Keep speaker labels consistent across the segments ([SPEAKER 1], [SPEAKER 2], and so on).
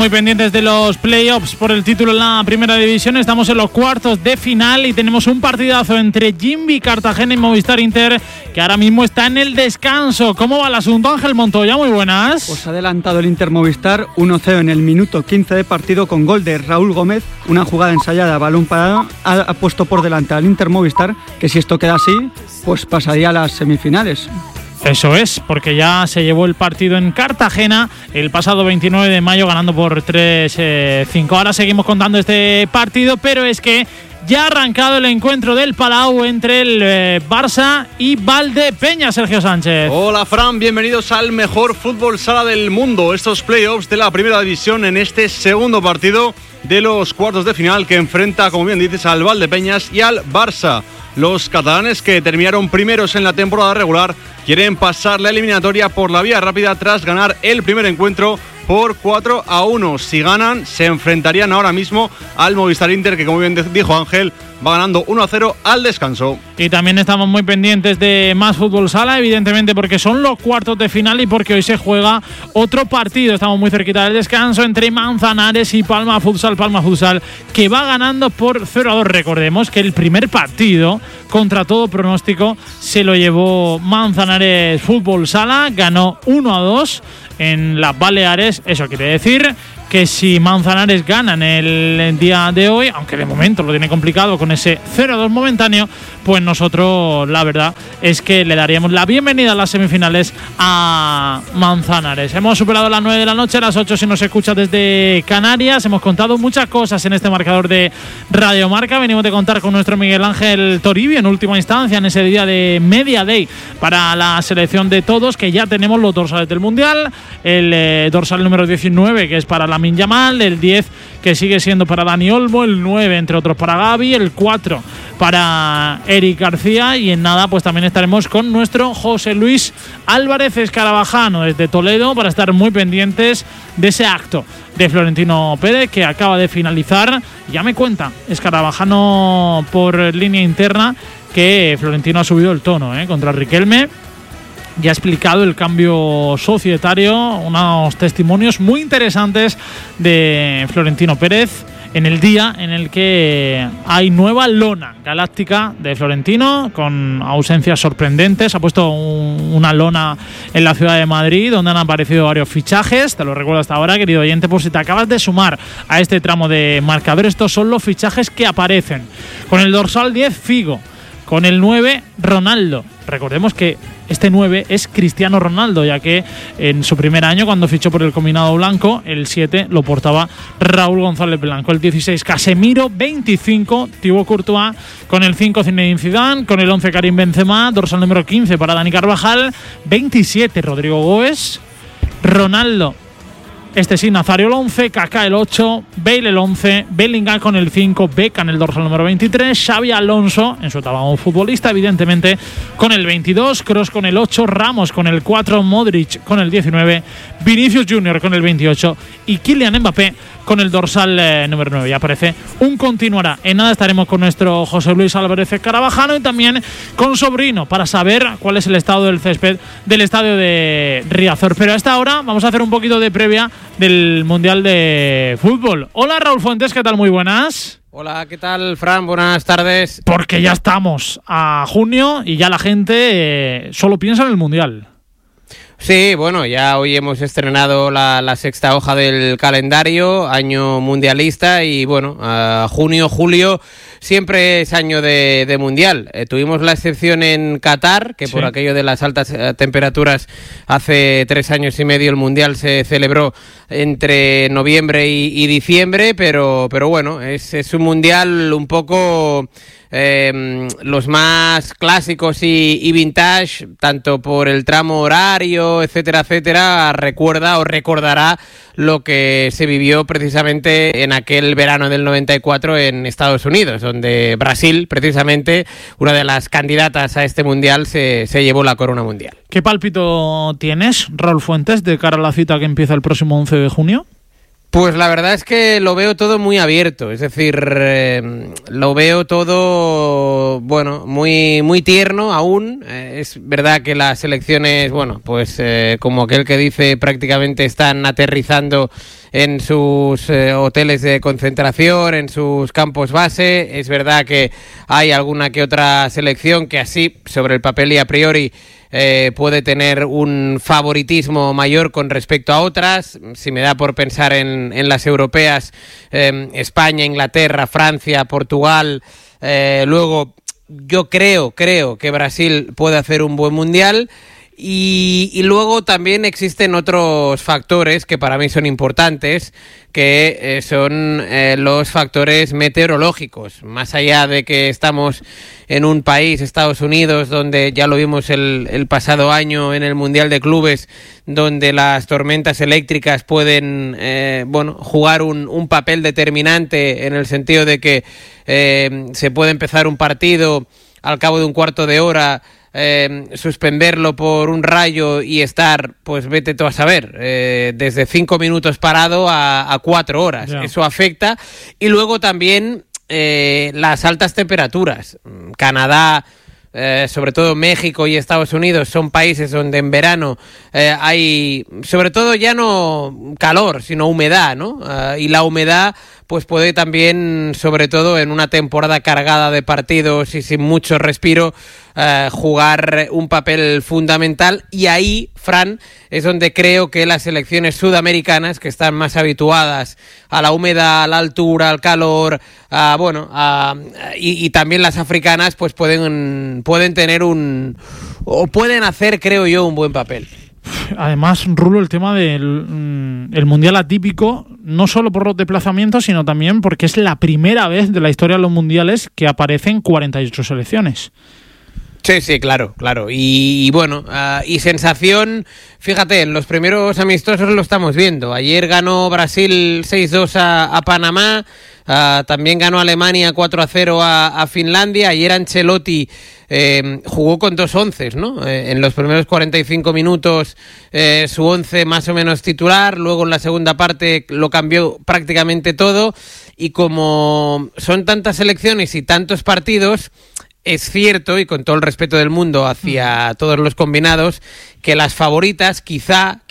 [SPEAKER 1] Muy pendientes de los playoffs por el título en la primera división. Estamos en los cuartos de final y tenemos un partidazo entre Jimby Cartagena y Movistar Inter, que ahora mismo está en el descanso. ¿Cómo va el asunto, Ángel Montoya? Muy buenas.
[SPEAKER 2] Pues ha adelantado el Inter Movistar 1-0 en el minuto 15 de partido con gol de Raúl Gómez. Una jugada ensayada, balón parado, ha puesto por delante al Inter Movistar, que si esto queda así, pues pasaría a las semifinales.
[SPEAKER 1] Eso es, porque ya se llevó el partido en Cartagena el pasado 29 de mayo ganando por 3-5. Ahora seguimos contando este partido, pero es que ya ha arrancado el encuentro del Palau entre el Barça y Valdepeñas, Sergio Sánchez.
[SPEAKER 3] Hola, Fran, bienvenidos al mejor fútbol sala del mundo. Estos playoffs de la primera división en este segundo partido de los cuartos de final que enfrenta, como bien dices, al Valdepeñas y al Barça. Los catalanes, que terminaron primeros en la temporada regular, quieren pasar la eliminatoria por la vía rápida tras ganar el primer encuentro por 4-1. Si ganan, se enfrentarían ahora mismo al Movistar Inter, que, como bien dijo Ángel, va ganando 1-0 al descanso.
[SPEAKER 1] Y también estamos muy pendientes de más fútbol sala, evidentemente, porque son los cuartos de final y porque hoy se juega otro partido. Estamos muy cerquita del descanso entre Manzanares y Palma Futsal, que va ganando por 0-2. Recordemos que el primer partido, contra todo pronóstico, se lo llevó Manzanares Fútbol Sala, ganó 1-2 en las Baleares. Eso quiere decir que si Manzanares gana en el día de hoy, aunque de momento lo tiene complicado con ese 0-2 momentáneo, pues nosotros la verdad es que le daríamos la bienvenida a las semifinales a Manzanares. Hemos superado las 9 de la noche, a las 8 si nos escucha desde Canarias. Hemos contado muchas cosas en este marcador de Radio Marca. Venimos de contar con nuestro Miguel Ángel Toribio en última instancia en ese día de Media Day para la selección de todos, que ya tenemos los dorsales del Mundial. El dorsal número 19, que es para Lamine Yamal, el 10 que sigue siendo para Dani Olmo, el 9 entre otros para Gavi, el 4 para Eric García, y en nada pues también estaremos con nuestro José Luis Álvarez Escarabajano desde Toledo para estar muy pendientes de ese acto de Florentino Pérez que acaba de finalizar. Ya me cuenta Escarabajano por línea interna que Florentino ha subido el tono contra Riquelme. Ya ha explicado el cambio societario, unos testimonios muy interesantes de Florentino Pérez en el día en el que hay nueva lona galáctica de Florentino, con ausencias sorprendentes. Ha puesto una lona en la ciudad de Madrid donde han aparecido varios fichajes. Te lo recuerdo hasta ahora, querido oyente, por si te acabas de sumar a este tramo de marcador. Estos son los fichajes que aparecen. Con el dorsal 10, Figo. Con el 9, Ronaldo. Recordemos que este 9 es Cristiano Ronaldo, ya que en su primer año, cuando fichó por el combinado blanco, el 7 lo portaba Raúl González Blanco. El 16, Casemiro. 25, Thibaut Courtois. Con el 5, Zinedine Zidane. Con el 11, Karim Benzema. Dorsal número 15 para Dani Carvajal. 27, Rodrigo Goes. Ronaldo. Este sí, Nazario el 11, Kaká el 8, Bale el 11, Bellingham con el 5, Beckham el dorsal número 23, Xavi Alonso, en su etapa como futbolista, evidentemente, con el 22, Kroos con el 8, Ramos con el 4, Modric con el 19, Vinicius Junior con el 28 y Kylian Mbappé con el dorsal número 9. Ya aparece un continuará. En nada estaremos con nuestro José Luis Álvarez Escarabajano y también con Sobrino para saber cuál es el estado del césped del estadio de Riazor. Pero a esta hora vamos a hacer un poquito de previa del Mundial de Fútbol. Hola, Raúl Fuentes, ¿qué tal? Muy buenas.
[SPEAKER 4] Hola, ¿qué tal, Fran? Buenas tardes.
[SPEAKER 1] Porque ya estamos a junio y ya la gente solo piensa en el Mundial.
[SPEAKER 4] Sí, bueno, ya hoy hemos estrenado la sexta hoja del calendario, año mundialista, y bueno, junio, julio siempre es año de mundial. Tuvimos la excepción en Qatar, que sí, por aquello de las altas temperaturas hace 3 años y medio el mundial se celebró entre noviembre y diciembre, pero bueno, es un mundial un poco los más clásicos y vintage, tanto por el tramo horario, etcétera, etcétera, recordará lo que se vivió precisamente en aquel verano del 94 en Estados Unidos, donde Brasil, precisamente, una de las candidatas a este mundial, se llevó la corona mundial.
[SPEAKER 1] ¿Qué pálpito tienes, Raúl Fuentes, de cara a la cita que empieza el próximo 11 de junio?
[SPEAKER 4] Pues la verdad es que lo veo todo muy abierto, es decir, lo veo todo, bueno, muy, muy tierno aún. Es verdad que las selecciones, bueno, pues como aquel que dice, prácticamente están aterrizando en sus hoteles de concentración, en sus campos base. Es verdad que hay alguna que otra selección que así, sobre el papel y a priori, puede tener un favoritismo mayor con respecto a otras. Si me da por pensar en las europeas, España, Inglaterra, Francia, Portugal, luego yo creo que Brasil puede hacer un buen mundial. Y luego también existen otros factores que para mí son importantes, que son los factores meteorológicos. Más allá de que estamos en un país, Estados Unidos, donde ya lo vimos el pasado año en el Mundial de Clubes, donde las tormentas eléctricas pueden jugar un papel determinante, en el sentido de que se puede empezar un partido al cabo de un cuarto de hora, suspenderlo por un rayo y estar, pues vete tú a saber, desde 5 minutos parado a 4 horas. Yeah. Eso afecta. Y luego también las altas temperaturas. Canadá, sobre todo México y Estados Unidos, son países donde en verano hay, sobre todo, ya no calor, sino humedad, ¿no? Y la humedad pues puede también, sobre todo en una temporada cargada de partidos y sin mucho respiro, jugar un papel fundamental. Y ahí, Fran, es donde creo que las selecciones sudamericanas, que están más habituadas a la humedad, a la altura, al calor, y también las africanas, pues pueden tener o pueden hacer, creo yo, un buen papel.
[SPEAKER 1] Además, Rulo, el tema del el mundial atípico, no solo por los desplazamientos, sino también porque es la primera vez de la historia de los mundiales que aparecen 48 selecciones.
[SPEAKER 4] Sí, claro. Y bueno, y sensación, fíjate, en los primeros amistosos lo estamos viendo. Ayer ganó Brasil 6-2 a Panamá, también ganó Alemania 4-0 a Finlandia. Ayer Ancelotti jugó con 2 onces, ¿no? En los primeros 45 minutos su 11 más o menos titular, luego en la segunda parte lo cambió prácticamente todo. Y como son tantas selecciones y tantos partidos, es cierto, y con todo el respeto del mundo hacia todos los combinados, que las favoritas quizá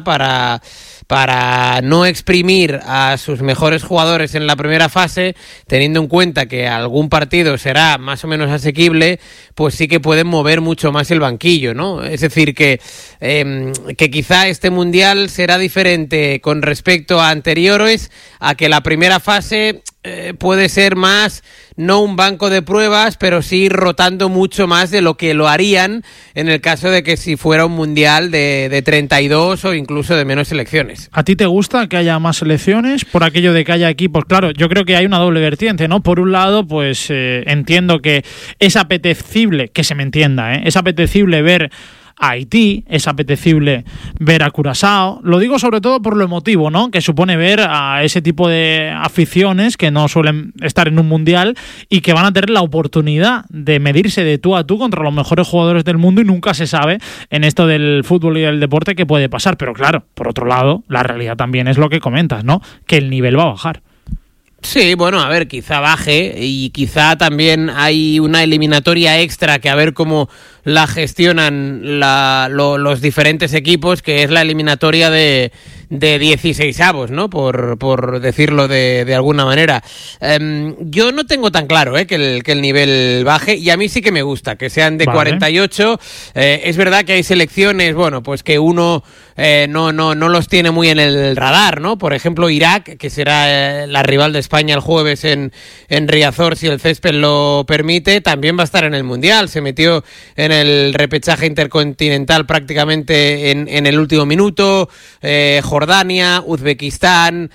[SPEAKER 4] para no exprimir a sus mejores jugadores en la primera fase, teniendo en cuenta que algún partido será más o menos asequible, pues sí que pueden mover mucho más el banquillo, ¿no? Es decir, que quizá este mundial será diferente con respecto a anteriores, a que la primera fase puede ser más, no un banco de pruebas, pero sí rotando mucho más de lo que lo harían en el caso de que si fuera un mundial de 32 o incluso de menos selecciones.
[SPEAKER 1] ¿A ti te gusta que haya más selecciones? Por aquello de que haya equipos, claro, yo creo que hay una doble vertiente, ¿no? Por un lado, pues entiendo que es apetecible, que se me entienda, es apetecible ver a Haití, es apetecible ver a Curazao. Lo digo sobre todo por lo emotivo, ¿no?, que supone ver a ese tipo de aficiones que no suelen estar en un mundial y que van a tener la oportunidad de medirse de tú a tú contra los mejores jugadores del mundo, y nunca se sabe en esto del fútbol y del deporte qué puede pasar. Pero claro, por otro lado, la realidad también es lo que comentas, ¿no?, que el nivel va a bajar.
[SPEAKER 4] Sí, bueno, a ver, quizá baje, y quizá también hay una eliminatoria extra que a ver cómo la gestionan los diferentes equipos, que es la eliminatoria de 16avos, ¿no? Por decirlo de alguna manera. Yo no tengo tan claro que el nivel baje, y a mí sí que me gusta que sean de 48. Es verdad que hay selecciones, bueno, pues que uno no los tiene muy en el radar, ¿no? Por ejemplo, Irak, que será la rival de España el jueves en Riazor, si el césped lo permite, también va a estar en el Mundial. Se metió en el repechaje intercontinental prácticamente en el último minuto. Jordania, Uzbekistán,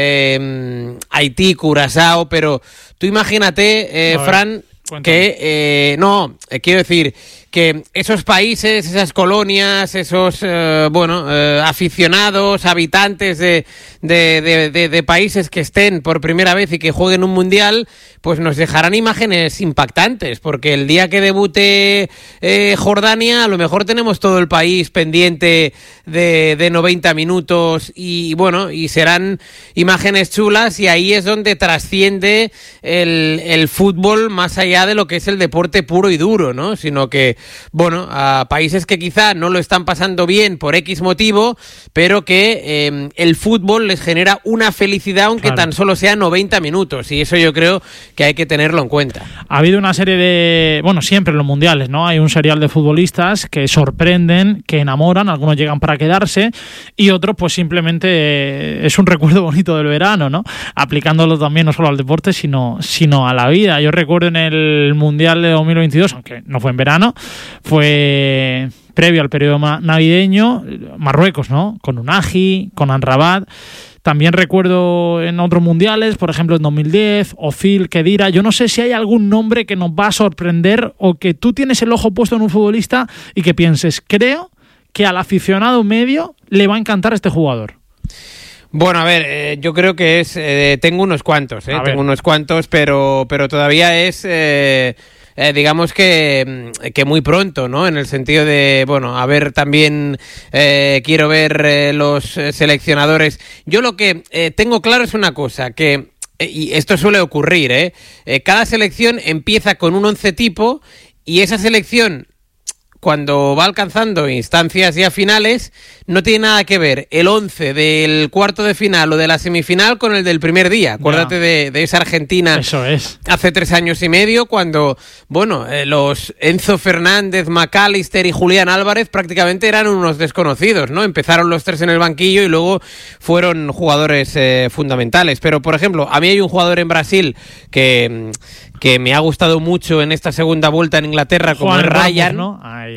[SPEAKER 4] Haití, Curazao, pero tú imagínate, Fran, que quiero decir que esos países, esas colonias, esos aficionados, habitantes de de países que estén por primera vez y que jueguen un mundial, pues nos dejarán imágenes impactantes, porque el día que debute Jordania, a lo mejor tenemos todo el país pendiente de 90 minutos y bueno, y serán imágenes chulas, y ahí es donde trasciende el fútbol más allá de lo que es el deporte puro y duro, ¿no? Sino que, bueno, a países que quizá no lo están pasando bien por X motivo, pero que el fútbol les genera una felicidad, aunque tan solo sea 90 minutos, y eso yo creo que hay que tenerlo en cuenta.
[SPEAKER 1] Ha habido una serie de... Bueno, siempre en los mundiales, ¿no? Hay un serial de futbolistas que sorprenden, que enamoran, algunos llegan para quedarse y otros pues simplemente es un recuerdo bonito del verano, ¿no? Aplicándolo también no solo al deporte, sino a la vida. Yo recuerdo en el Mundial de 2022, aunque no fue en verano, fue previo al periodo navideño, Marruecos, ¿no? Con Unagi, con Amrabat. También recuerdo en otros mundiales, por ejemplo en 2010, Ozil, Khedira. Yo no sé si hay algún nombre que nos va a sorprender o que tú tienes el ojo puesto en un futbolista y que pienses, creo que al aficionado medio le va a encantar este jugador.
[SPEAKER 4] Bueno, a ver, yo creo que tengo unos cuantos, pero todavía es... digamos que muy pronto, ¿no? En el sentido de, bueno, a ver también, quiero ver los seleccionadores. Yo lo que tengo claro es una cosa, que, y esto suele ocurrir, cada selección empieza con un 11 tipo y esa selección, cuando va alcanzando instancias ya finales, no tiene nada que ver el 11 del cuarto de final o de la semifinal con el del primer día. Acuérdate de esa Argentina.
[SPEAKER 1] Eso es.
[SPEAKER 4] Hace 3 años y medio, cuando, bueno, los Enzo Fernández, McAllister y Julián Álvarez prácticamente eran unos desconocidos, ¿no? Empezaron los 3 en el banquillo y luego fueron jugadores fundamentales. Pero, por ejemplo, a mí hay un jugador en Brasil que me ha gustado mucho en esta segunda vuelta en Inglaterra, como es Ryan,
[SPEAKER 1] ¿no? Ay.